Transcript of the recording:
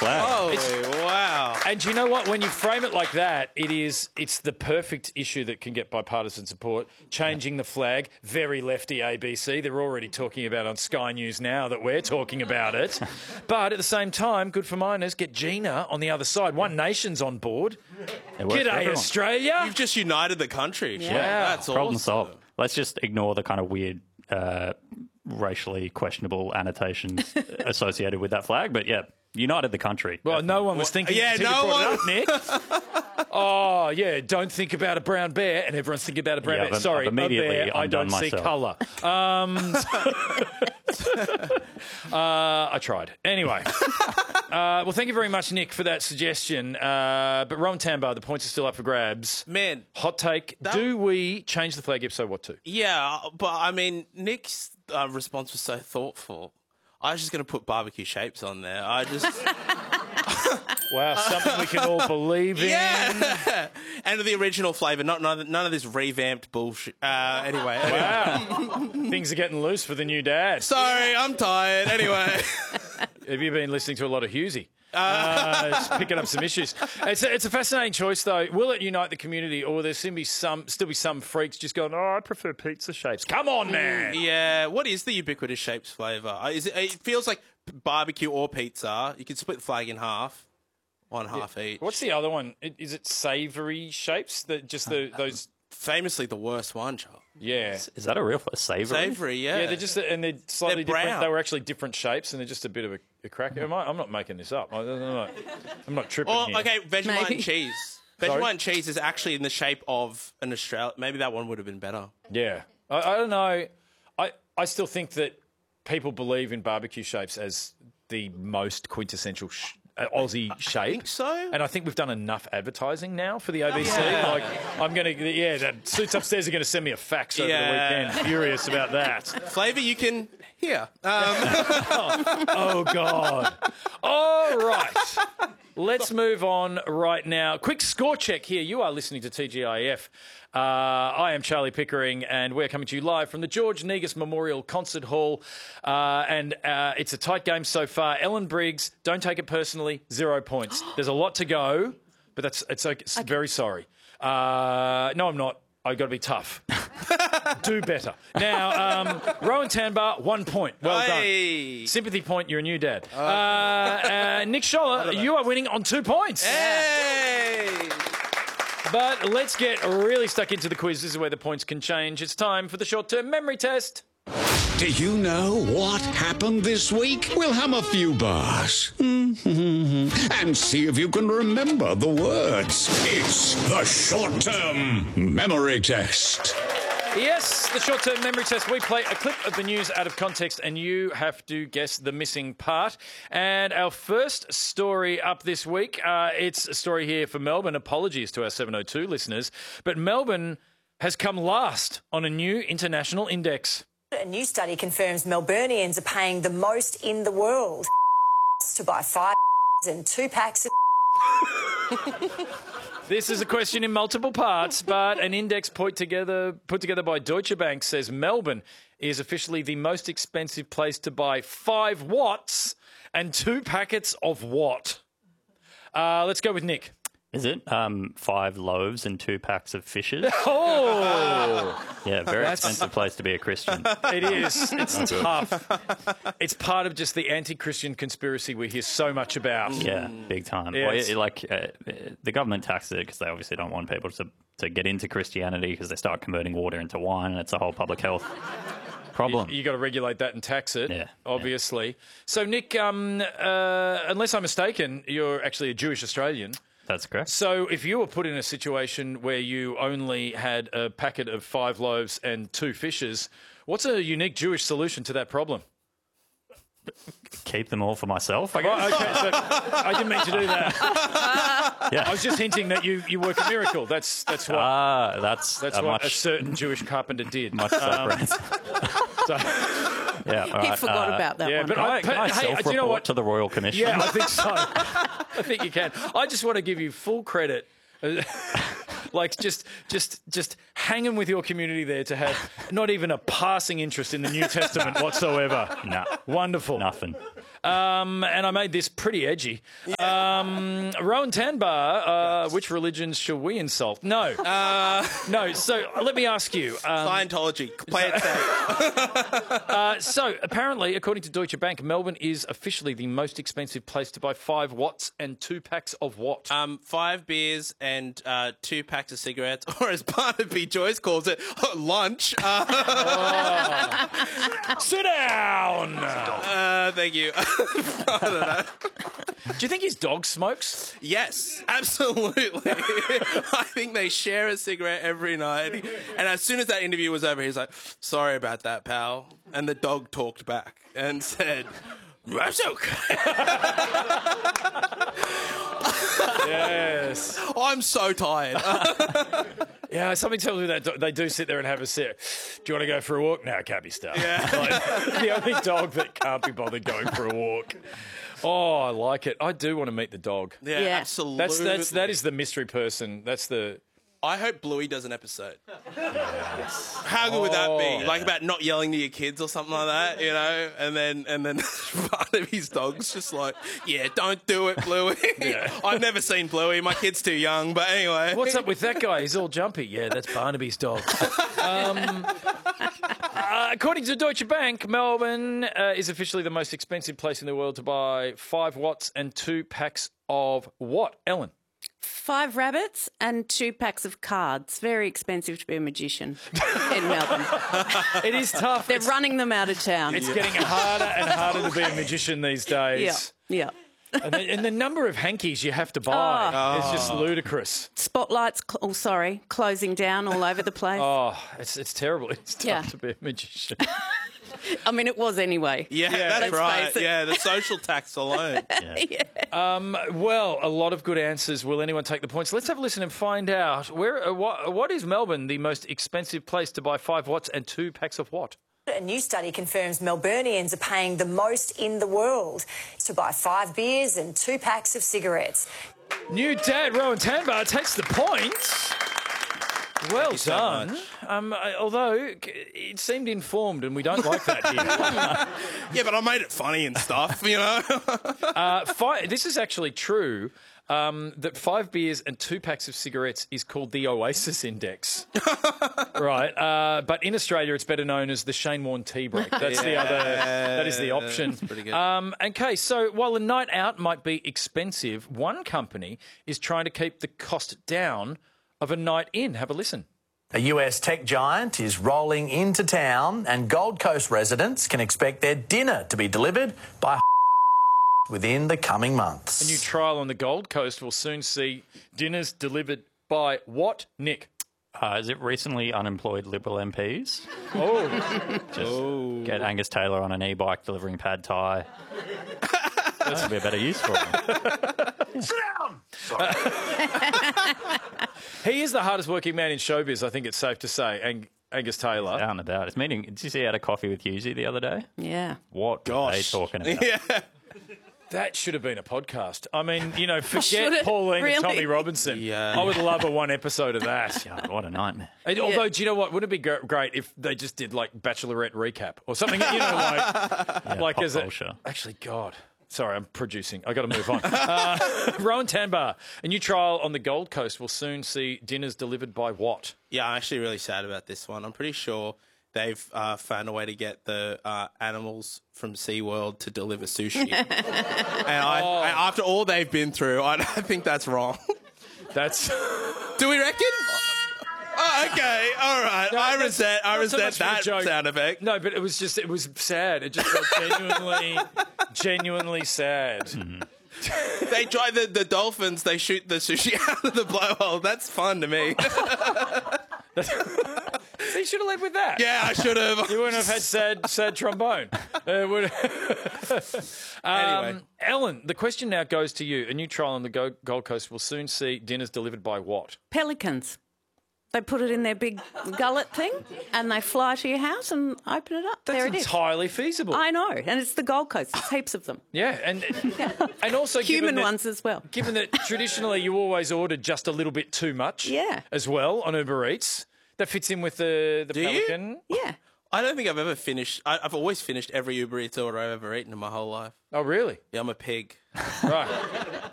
flag. Oh, wow. And you know what? When you frame it like that, it's the perfect issue that can get bipartisan support. Changing the flag, very lefty ABC. They're already talking about on Sky News now that we're talking about it. But at the same time, good for miners, get Gina on the other side. One Nation's on board. G'day, Australia. You've just united the country. Yeah. That's Problem awesome. solved. Let's just ignore the kind of weird, racially questionable annotations associated with that flag. But yeah, united the country. Well, no one was thinking. Yeah, until you no brought one. it up, Nick. Oh, yeah, don't think about a brown bear, and everyone's thinking about a brown Yeah, bear. I've Sorry, immediately a bear, I undone don't see myself. colour. I tried. Anyway. Well, thank you very much, Nick, for that suggestion. But Rowan Tambar, the points are still up for grabs. Man. Hot take, do we change the flag? If so, what to? Yeah, but I mean, Nick's response was so thoughtful. I was just going to put barbecue shapes on there. I just... Wow, something we can all believe in. Yeah. And the original flavour, none of this revamped bullshit. Anyway. Wow. Things are getting loose for the new dad. Sorry, I'm tired. Anyway. Have you been listening to a lot of Husey? Just picking up some issues. It's a fascinating choice, though. Will it unite the community, or will there still be some freaks just going, oh, I prefer pizza shapes? Come on, man. Yeah. What is the ubiquitous shapes flavour? It feels like barbecue or pizza. You can split the flag in half. One half each. What's the other one? Is it savoury shapes? Those. Famously the worst one, Charles. Yeah. Is that a real savoury? Savoury, yeah. Yeah, they're just they're slightly They're different. brown. They were actually different shapes, and they're just a bit of a crack. I'm not making this up. I'm not tripping Or, here. okay, Vegemite Maybe. and cheese. Sorry? Vegemite and cheese is actually in the shape of an Australian. Maybe that one would have been better. Yeah. I don't know. I still think that people believe in barbecue shapes as the most quintessential Aussie shape. I think so. And I think we've done enough advertising now for the ABC. Like, I'm going to, that Suits Upstairs are going to send me a fax over the weekend. Furious about that. Flavour you can hear. Oh, God. All right. Let's move on right now. Quick score check here. You are listening to TGIF. I am Charlie Pickering, and we're coming to you live from the George Negus Memorial Concert Hall. And it's a tight game so far. Ellen Briggs, don't take it personally, 0 points. There's a lot to go, but it's okay. Very sorry. No, I'm not. I've got to be tough. Do better. Now, Rowan Tanbar, 1 point. Well done. Sympathy point, you're a new dad. Nick Scholler, you are winning on 2 points. Hey! But let's get really stuck into the quiz. This is where the points can change. It's time for the short-term memory test. Do you know what happened this week? We'll hum a few bars and see if you can remember the words. It's the short-term memory test. Yes, the short-term memory test. We play a clip of the news out of context and you have to guess the missing part. And our first story up this week, it's a story here for Melbourne. Apologies to our 702 listeners. But Melbourne has come last on a new international index. A new study confirms Melburnians are paying the most in the world to buy 5 and 2 packs of... This is a question in multiple parts, but an index put together by Deutsche Bank says Melbourne is officially the most expensive place to buy 5 watts and 2 packets of what? Let's go with Nick. Is it 5 loaves and 2 packs of fishes? Oh! Yeah, very expensive place to be a Christian. It is. It's tough. It's part of just the anti-Christian conspiracy we hear so much about. Yeah, big time. Yeah, Well, the government taxes it because they obviously don't want people to get into Christianity because they start converting water into wine, and it's a whole public health problem. You got to regulate that and tax it, Yeah, obviously. Yeah. So, Nick, unless I'm mistaken, you're actually a Jewish Australian. That's correct. So if you were put in a situation where you only had a packet of 5 loaves and 2 fishes, what's a unique Jewish solution to that problem? Keep them all for myself, I guess. Right, okay, so I didn't mean to do that. Yeah. I was just hinting that you work a miracle. That's what That's what a certain Jewish carpenter did. much separate. So, Yeah, all He right, forgot about that yeah, one. but Can I do you know self-report what? to the Royal Commission? Yeah, I think so. I think you can. I just want to give you full credit. Like just hanging with your community there to have not even a passing interest in the New Testament whatsoever. Nah. Wonderful. Nothing. And I made this pretty edgy. Rowan Tanbar, which religions shall we insult? No. No, so let me ask you. Scientology. Play it safe. So apparently, according to Deutsche Bank, Melbourne is officially the most expensive place to buy 5 watts and 2 packs of what? 5 beers and 2 packs of cigarettes, or as Barnaby Joyce calls it, lunch. Sit down! Thank you. I don't know. Do you think his dog smokes? Yes, absolutely. I think they share a cigarette every night. And as soon as that interview was over, he's like, sorry about that, pal. And the dog talked back and said, that's okay. Yes. I'm so tired. Yeah, something tells me that they do sit there and have a sip. Do you want to go for a walk? No, cabby stuff. Yeah. Like, the only dog that can't be bothered going for a walk. Oh, I like it. I do want to meet the dog. Yeah, absolutely. That is the mystery person. That's the... I hope Bluey does an episode. How good would that be? Like about not yelling to your kids or something like that, you know? And then part of his dog's just like, yeah, don't do it, Bluey. Yeah. I've never seen Bluey. My kid's too young, but anyway. What's up with that guy? He's all jumpy. Yeah, that's Barnaby's dog. According to Deutsche Bank, Melbourne is officially the most expensive place in the world to buy 5 watts and 2 packs of what, Ellen? 5 rabbits and 2 packs of cards. Very expensive to be a magician in Melbourne. It is tough. They're running them out of town. It's getting harder and harder to be a magician these days. Yeah. And the number of hankies you have to buy is just ludicrous. Spotlights, closing down all over the place. Oh, it's terrible. It's tough Yeah. to be a magician. I mean, it was anyway. Yeah, that's let's right. face it. Yeah, the social tax alone. Well, a lot of good answers. Will anyone take the points? Let's have a listen and find out what is Melbourne the most expensive place to buy 5 watts and 2 packs of what? A new study confirms Melburnians are paying the most in the world to buy 5 beers and 2 packs of cigarettes. New dad, Rowan Tanbar, takes the points. Well so done. much. Although it seemed informed, and we don't like that here. Yeah, but I made it funny and stuff, you know? This is actually true. That 5 beers and 2 packs of cigarettes is called the Oasis Index, right? But in Australia, it's better known as the Shane Warne tea break. That's the other. That is the option. That's pretty good. Okay, so while a night out might be expensive, one company is trying to keep the cost down of a night in. Have a listen. A US tech giant is rolling into town, and Gold Coast residents can expect their dinner to be delivered by within the coming months. A new trial on the Gold Coast will soon see dinners delivered by what, Nick? Is it recently unemployed Liberal MPs? Oh. Get Angus Taylor on an e-bike delivering pad thai. This would be a better use for him. Sit down! He is the hardest working man in showbiz, I think it's safe to say, Angus Taylor. Down and about. His meeting. Did you see he had a coffee with Husey the other day? Yeah. What were they talking about? Yeah. That should have been a podcast. I mean, Should forget it? Pauline Really? and Tommy Robinson. Yeah. I would love a one episode of that. God, what a nightmare. Although, do you know what? Wouldn't it be great if they just did like Bachelorette recap or something? You know, like pop as a culture. actually, God. Sorry, I'm producing. I got to move on. Rowan Tanbar, a new trial on the Gold Coast will soon see dinners delivered by what? Yeah, I'm actually really sad about this one. I'm pretty sure they've found a way to get the animals from SeaWorld to deliver sushi. And after all they've been through, I think that's wrong. That's Do we reckon? Oh, okay, all right. No, I that's resent not so much for that a joke. sound effect. no, but it was sad. It just felt genuinely sad. They try the dolphins. They shoot the sushi out of the blowhole. That's fun to me. So you should have led with that. Yeah, I should have. You wouldn't have had sad trombone. Anyway. Ellen, the question now goes to you. A new trial on the Gold Coast will soon see dinners delivered by what? Pelicans. They put it in their big gullet thing and they fly to your house and open it up. There it That's is. entirely feasible. I know. And it's the Gold Coast. There's heaps of them. Yeah, and also Human given that, ones as well. Given that traditionally you always ordered just a little bit too much Yeah. as well on Uber Eats, that fits in with the Do you? Pelican. Yeah. I don't think I've ever finished. I've always finished every Uber Eats order I've ever eaten in my whole life. Oh, really? Yeah, I'm a pig. Right.